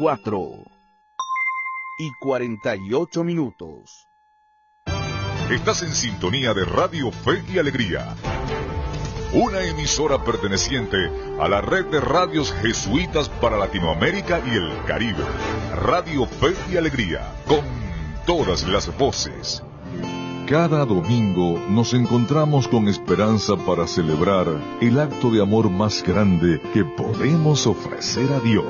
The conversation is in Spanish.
4:48. Estás en sintonía de Radio Fe y Alegría, una emisora perteneciente a la red de radios jesuitas para Latinoamérica y el Caribe. Radio Fe y Alegría, con todas las voces. Cada domingo nos encontramos con esperanza para celebrar el acto de amor más grande que podemos ofrecer a Dios.